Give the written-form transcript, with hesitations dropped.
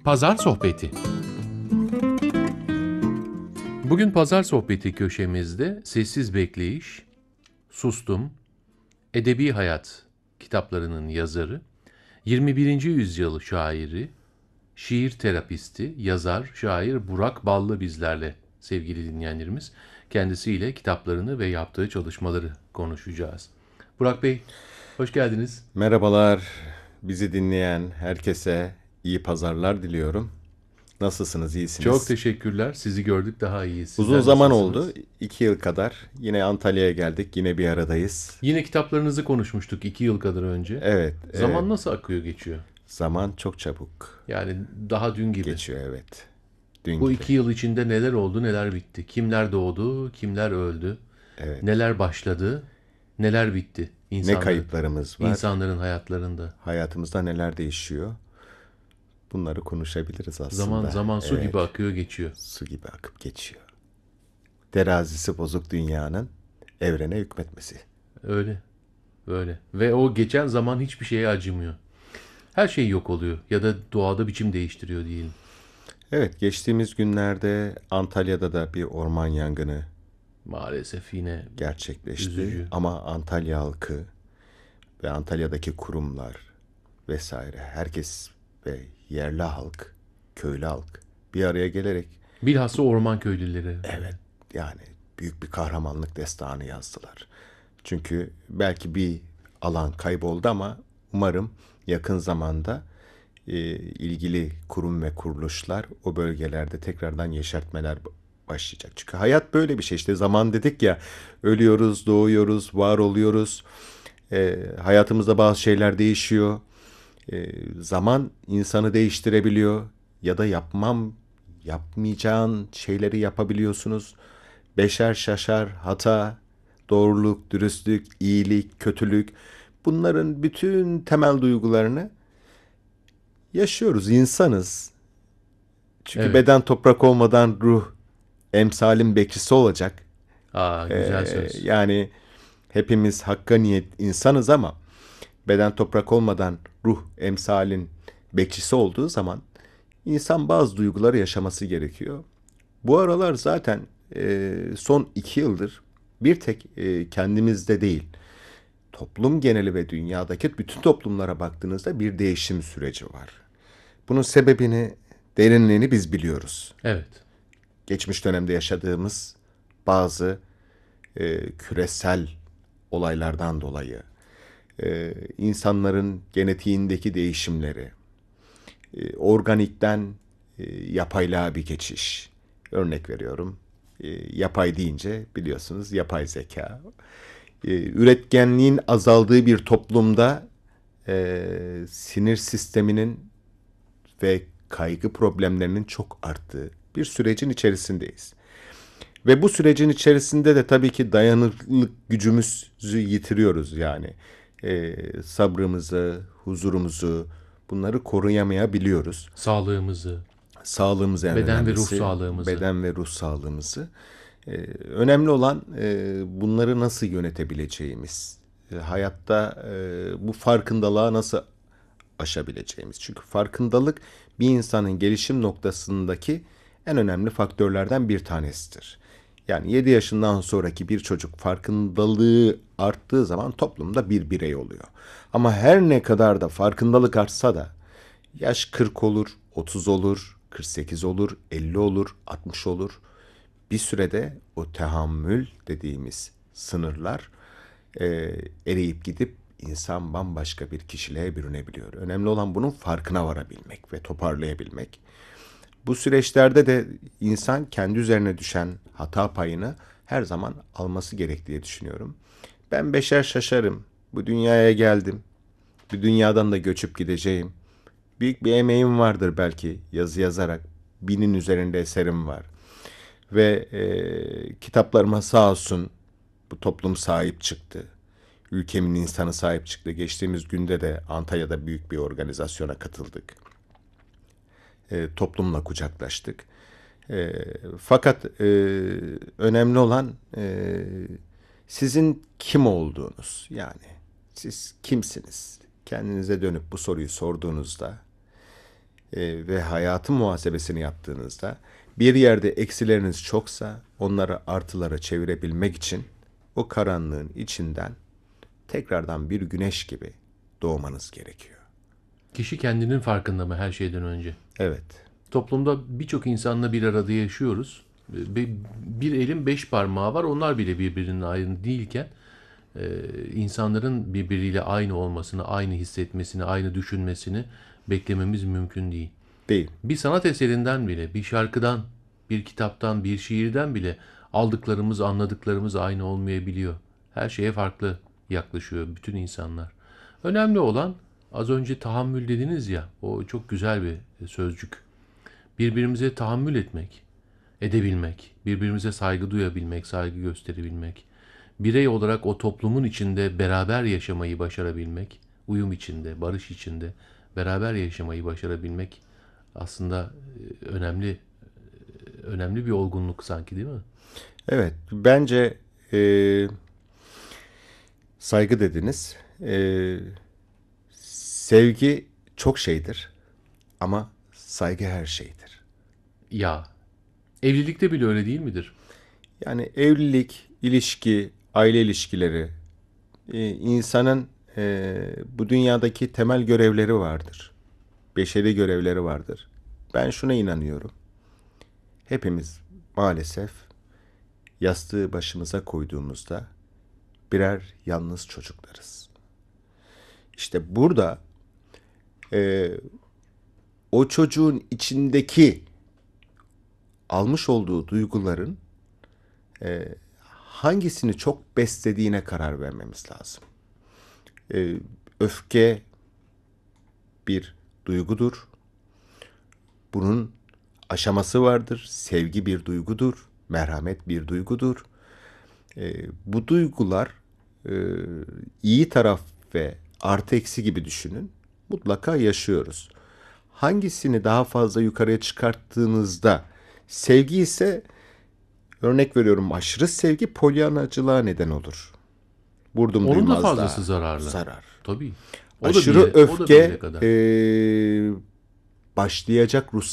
Pazar Sohbeti. Bugün Pazar Sohbeti köşemizde Sessiz Bekleyiş, Sustum, Edebi Hayat kitaplarının yazarı, 21. yüzyıl şairi, şiir terapisti, yazar, şair Burak Ballı bizlerle sevgili dinleyenlerimiz. Kendisiyle kitaplarını ve yaptığı çalışmaları konuşacağız. Burak Bey, hoş geldiniz. Merhabalar, bizi dinleyen herkese iyi pazarlar diliyorum. Nasılsınız, Çok iyisiniz? teşekkürler. Sizi gördük daha iyi. Uzun Sizler zaman oldu, nasılsınız? 2 yıl kadar. Yine Antalya'ya geldik, yine bir aradayız. Yine kitaplarınızı konuşmuştuk 2 yıl kadar önce. Evet, Zaman nasıl akıyor geçiyor? zaman çok çabuk Yani daha dün gibi. geçiyor, evet. Dün Bu gibi. 2 yıl içinde neler oldu, neler bitti? Kimler doğdu, kimler öldü? Evet. Neler başladı, neler bitti Ne insanların, kayıplarımız var, insanların hayatlarında? hayatımızda neler değişiyor? Bunları konuşabiliriz Zaman aslında. zaman su Evet, gibi akıyor geçiyor. su gibi akıp geçiyor. Terazisi bozuk dünyanın evrene hükmetmesi. Öyle, öyle. Ve o geçen zaman hiçbir şeye acımıyor. Her şey yok oluyor ya da doğada biçim değiştiriyor diyelim. Evet, geçtiğimiz günlerde Antalya'da da bir orman yangını Maalesef yine gerçekleşti. üzücü. Ama Antalya halkı ve Antalya'daki kurumlar vesaire herkes ve yerli halk, köylü halk bir araya gelerek Bilhassa orman köylüleri. evet yani büyük bir kahramanlık destanı yazdılar. Çünkü belki bir alan kayboldu ama umarım yakın zamanda ilgili kurum ve kuruluşlar o bölgelerde tekrardan yeşertmeler başlayacak. Çünkü hayat böyle bir şey işte zaman dedik ya ölüyoruz, doğuyoruz, var oluyoruz. Hayatımızda bazı şeyler değişiyor. Zaman insanı değiştirebiliyor ya da yapmayacağın şeyleri yapabiliyorsunuz. Beşer şaşar, hata, doğruluk, dürüstlük, iyilik, kötülük bunların bütün temel duygularını yaşıyoruz, insanız. Çünkü Evet. beden toprak olmadan ruh emsalin bekçisi olacak. Aa, güzel söz. Yani hepimiz hakka niyet insanız ama beden toprak olmadan ruh emsalin bekçisi olduğu zaman insan bazı duyguları yaşaması gerekiyor. Bu aralar zaten son 2 yıldır bir tek kendimizde değil, toplum geneli ve dünyadaki bütün toplumlara baktığınızda bir değişim süreci var. Bunun sebebini, derinliğini biz biliyoruz. Evet. Geçmiş dönemde yaşadığımız bazı küresel olaylardan dolayı, insanların genetiğindeki değişimleri, organikten yapaylığa bir geçiş. Örnek veriyorum. Yapay deyince biliyorsunuz yapay zeka. Üretkenliğin azaldığı bir toplumda sinir sisteminin ve kaygı problemlerinin çok arttığı bir sürecin içerisindeyiz. Ve bu sürecin içerisinde de tabii ki dayanıklılık gücümüzü yitiriyoruz yani. Sabrımızı, huzurumuzu bunları koruyamayabiliyoruz. Sağlığımızı, Sağlığımız en beden ve ruh önemlisi, sağlığımızı. beden ve ruh sağlığımızı. Önemli olan bunları nasıl yönetebileceğimiz, hayatta bu farkındalığa nasıl aşabileceğimiz. Çünkü farkındalık bir insanın gelişim noktasındaki en önemli faktörlerden bir tanesidir. Yani 7 yaşından sonraki bir çocuk farkındalığı arttığı zaman toplumda bir birey oluyor. Ama her ne kadar da farkındalık artsa da yaş 40 olur, 30 olur, 48 olur, 50 olur, 60 olur. Bir sürede o tehammül dediğimiz sınırlar e, eriyip gidip insan bambaşka bir kişiliğe bürünebiliyor. Önemli olan bunun farkına varabilmek ve toparlayabilmek. Bu süreçlerde de insan kendi üzerine düşen hata payını her zaman alması gerek diye düşünüyorum. Ben beşer şaşarım. Bu dünyaya geldim. Bu dünyadan da göçüp gideceğim. Büyük bir emeğim vardır belki yazı yazarak. 1000'in üzerinde eserim var. Ve kitaplarıma sağ olsun bu toplum sahip çıktı. Ülkemin insanı sahip çıktı. Geçtiğimiz günde de Antalya'da büyük bir organizasyona katıldık. Toplumla kucaklaştık. Fakat önemli olan sizin kim olduğunuz. Yani siz kimsiniz? Kendinize dönüp bu soruyu sorduğunuzda ve hayatın muhasebesini yaptığınızda bir yerde eksileriniz çoksa onları artılara çevirebilmek için o karanlığın içinden tekrardan bir güneş gibi doğmanız gerekiyor. Kişi kendinin farkında mı her şeyden önce? Evet, Toplumda birçok insanla bir arada yaşıyoruz. Bir elin 5 parmağı var. Onlar bile birbirinin aynı değilken insanların birbiriyle aynı olmasını, aynı hissetmesini, aynı düşünmesini beklememiz mümkün değil. değil. Bir sanat eserinden bile, bir şarkıdan, bir kitaptan, bir şiirden bile aldıklarımız, anladıklarımız aynı olmayabiliyor. Her şeye farklı yaklaşıyor bütün insanlar. Önemli olan az önce tahammül dediniz ya, o çok güzel bir sözcük. Birbirimize tahammül etmek, edebilmek, birbirimize saygı duyabilmek, saygı gösterebilmek, birey olarak o toplumun içinde beraber yaşamayı başarabilmek, uyum içinde, barış içinde beraber yaşamayı başarabilmek aslında önemli bir olgunluk sanki, değil mi? Evet, bence saygı dediniz. Sevgi çok şeydir ama saygı her şeydir. Ya, evlilikte bile öyle değil midir? Yani evlilik, ilişki, aile ilişkileri, insanın bu dünyadaki temel görevleri vardır. Beşeri görevleri vardır. Ben şuna inanıyorum. Hepimiz maalesef yastığı başımıza koyduğumuzda birer yalnız çocuklarız. İşte burada e, o çocuğun içindeki almış olduğu duyguların hangisini çok beslediğine karar vermemiz lazım. Öfke bir duygudur. Bunun aşaması vardır. Sevgi bir duygudur. Merhamet bir duygudur. Bu duygular e, iyi taraf ve artı eksi gibi düşünün. Mutlaka yaşıyoruz. Hangisini daha fazla yukarıya çıkarttığınızda sevgi ise örnek veriyorum aşırı sevgi polyanacılığa neden olur. Vurdum Onun da duymazlığa fazlası zararlı. zarar. Tabii. Aşırı O da bir yere öfke kadar. başlayacak ruh